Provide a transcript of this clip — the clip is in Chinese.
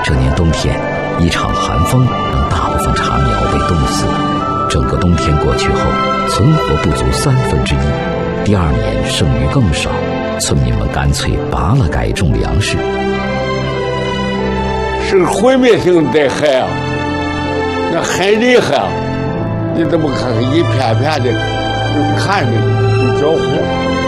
这年冬天，一场寒风让大部分茶苗被冻死。整个冬天过去后，存活不足1/3。第2年剩余更少，村民们干脆拔了改种粮食。 是毁灭性灾害啊，那很厉害啊！你怎么看看一片片的，就看着就焦糊。